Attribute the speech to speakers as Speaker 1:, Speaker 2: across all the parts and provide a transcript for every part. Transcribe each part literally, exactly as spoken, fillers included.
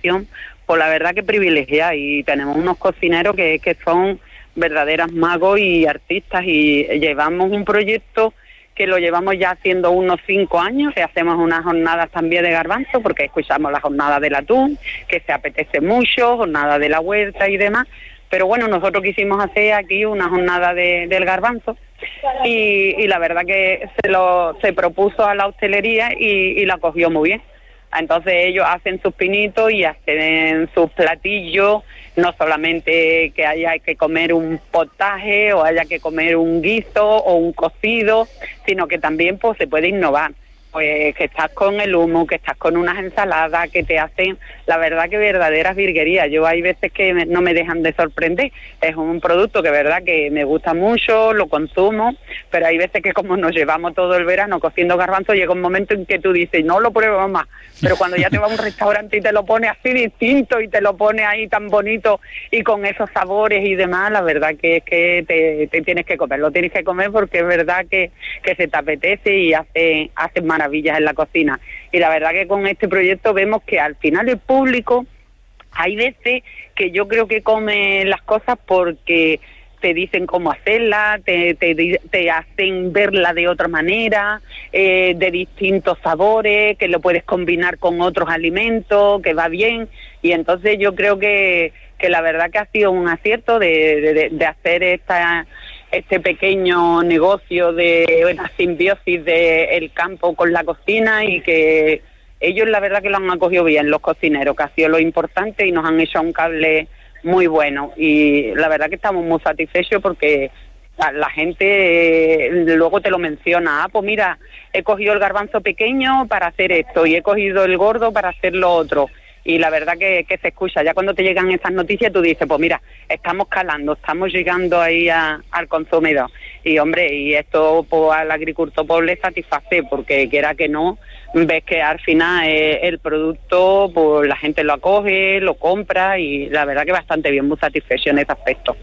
Speaker 1: alimentación, pues la verdad que privilegiada, y tenemos unos cocineros que, que son verdaderas magos y artistas, y llevamos un proyecto que lo llevamos ya haciendo unos cinco años, que hacemos unas jornadas también de garbanzo, porque escuchamos la jornada del atún, que se apetece mucho, jornada de la huerta y demás, pero bueno, nosotros quisimos hacer aquí una jornada de, del garbanzo, y, y la verdad que se lo se propuso a la hostelería y, y la cogió muy bien. Entonces ellos hacen sus pinitos y hacen sus platillos, no solamente que haya que comer un potaje o haya que comer un guiso o un cocido, sino que también pues se puede innovar. Pues que estás con el humo, que estás con unas ensaladas que te hacen, la verdad que verdaderas virguerías. Yo hay veces que me, no me dejan de sorprender. Es un producto que verdad que me gusta mucho, lo consumo, pero hay veces que como nos llevamos todo el verano cociendo garbanzo, llega un momento en que tú dices, no lo pruebo más. Pero cuando ya te vas a un restaurante y te lo pone así distinto y te lo pone ahí tan bonito y con esos sabores y demás, la verdad que es que te, te tienes que comer, lo tienes que comer porque es verdad que, que se te apetece y hace, hace maravillas en la cocina. Y la verdad que con este proyecto vemos que al final el público, hay veces que yo creo que come las cosas porque te dicen cómo hacerla, te, te, te hacen verla de otra manera, eh, de distintos sabores, que lo puedes combinar con otros alimentos, que va bien, y entonces yo creo que, que la verdad que ha sido un acierto de, de, de hacer esta este pequeño negocio de una simbiosis del campo con la cocina, y que ellos la verdad que lo han acogido bien, los cocineros, que ha sido lo importante, y nos han hecho un cable muy bueno, y la verdad que estamos muy satisfechos porque la gente eh, luego te lo menciona, ah, pues mira, he cogido el garbanzo pequeño para hacer esto y he cogido el gordo para hacer lo otro. Y la verdad que, que se escucha, ya cuando te llegan estas noticias tú dices, pues mira, estamos calando, estamos llegando ahí a, al consumidor. Y hombre, y esto pues, al agricultor pues, le satisface, porque quiera que no, ves que al final eh, el producto, pues la gente lo acoge, lo compra, y la verdad que bastante bien, muy satisfecho en ese aspecto.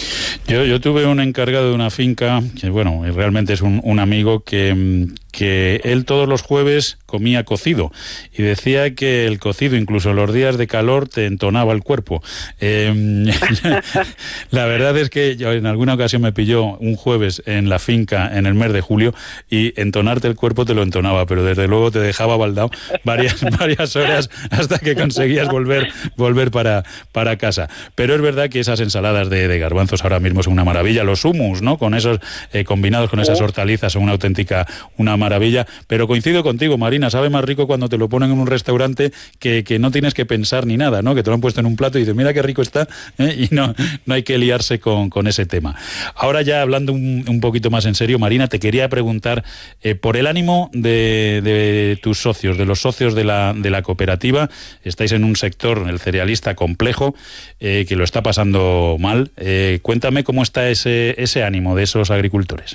Speaker 2: Yo, yo tuve un encargado de una finca, que bueno, realmente es un, un amigo que, que él todos los jueves comía cocido, y decía que el cocido, incluso los días de calor, te entonaba el cuerpo. Eh, la verdad es que yo en alguna ocasión me pilló un jueves en la finca en el mes de julio, y entonarte el cuerpo te lo entonaba, pero desde luego te dejaba baldado varias, varias horas hasta que conseguías volver, volver para, para casa. Pero es verdad que esas ensaladas de, de garbanzos ahora mismo son una maravilla, los hummus, ¿no? Con esos eh, combinados con esas hortalizas son una auténtica una maravilla, pero coincido contigo, Marina, sabe más rico cuando te lo ponen en un restaurante que, que no tienes que pensar ni nada, ¿no? Que te lo han puesto en un plato y dices, mira qué rico está, ¿eh? Y no, no hay que liarse con, con ese tema. Ahora ya hablando un, un poquito más en serio, Marina, te quería preguntar eh, por el ánimo de, de tus socios, de los socios de la, de la cooperativa. Estáis en un sector, el cerealista, complejo, eh, que lo está pasando mal. Eh, cuéntame cómo está ese, ese ánimo de esos agricultores.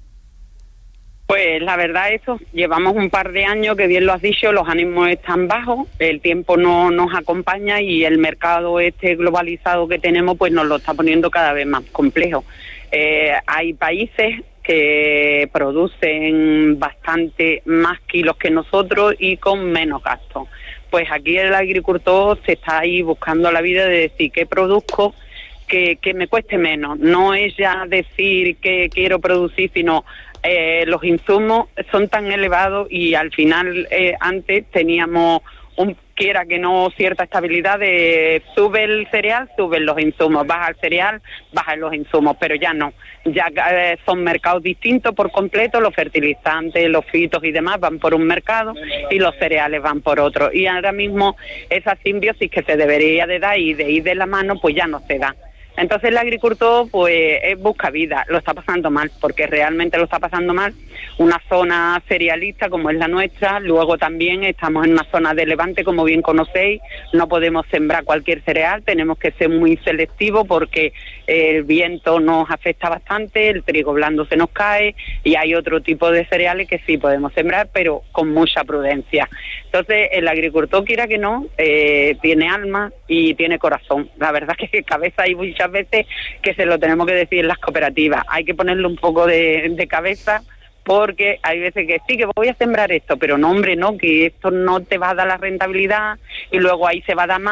Speaker 1: Pues la verdad eso, llevamos un par de años que bien lo has dicho, los ánimos están bajos, el tiempo no nos acompaña y el mercado este globalizado que tenemos pues nos lo está poniendo cada vez más complejo. Eh, hay países que producen bastante más kilos que nosotros y con menos gastos. Pues aquí el agricultor se está ahí buscando la vida de decir qué produzco que, que me cueste menos. No es ya decir que quiero producir, sino eh, los insumos son tan elevados y al final eh, antes teníamos un quiera que no cierta estabilidad de sube el cereal, suben los insumos, baja el cereal, bajan los insumos, pero ya no, ya eh, son mercados distintos por completo, los fertilizantes, los fitos y demás van por un mercado y los cereales van por otro, y ahora mismo esa simbiosis que se debería de dar y de ir de la mano pues ya no se da. Entonces el agricultor pues busca vida, lo está pasando mal, porque realmente lo está pasando mal. Una zona cerealista como es la nuestra, luego también estamos en una zona de levante, como bien conocéis, no podemos sembrar cualquier cereal, tenemos que ser muy selectivos porque el viento nos afecta bastante, el trigo blando se nos cae y hay otro tipo de cereales que sí podemos sembrar, pero con mucha prudencia. Entonces el agricultor, quiera que no, eh, tiene alma y tiene corazón. La verdad es que cabeza hay muchas veces que se lo tenemos que decir en las cooperativas, hay que ponerle un poco de, de cabeza, porque hay veces que sí, que voy a sembrar esto, pero no, hombre, no, que esto no te va a dar la rentabilidad y luego ahí se va a dar más.